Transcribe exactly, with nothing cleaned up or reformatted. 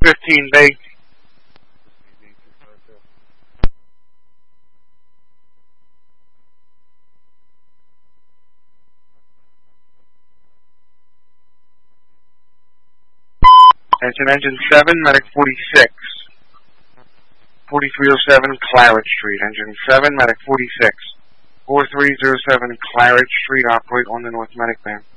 fifteen B. Attention engine seven, medic forty-six. forty-three oh seven Claret Street. Engine seven, medic forty-six. four three oh seven Claret Street, operate on the North Medic Band.